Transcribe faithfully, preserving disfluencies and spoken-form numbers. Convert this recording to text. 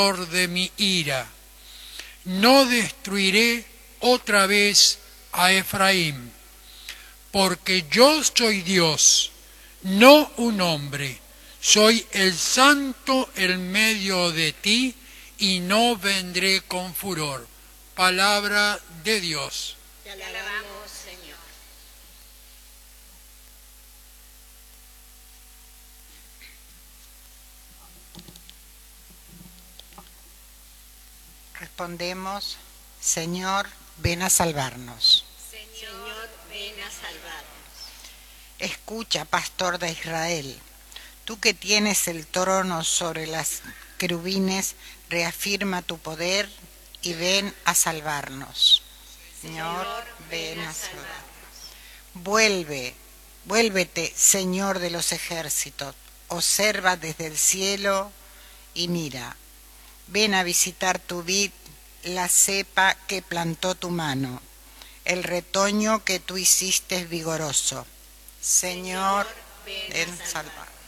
de mi ira. No destruiré otra vez a Efraín, porque yo soy Dios, no un hombre. Soy el santo en medio de ti y no vendré con furor. Palabra de Dios. Te alabamos, Señor. Respondemos, Señor, ven a salvarnos. Señor, ven a salvarnos. Escucha, pastor de Israel, tú que tienes el trono sobre las querubines, reafirma tu poder y ven a salvarnos. Señor, ven a salvarnos. Vuelve, vuélvete, Señor de los ejércitos, observa desde el cielo y mira. Ven a visitar tu vid, la cepa que plantó tu mano, el retoño que tú hiciste vigoroso. Señor, ven a salvarnos.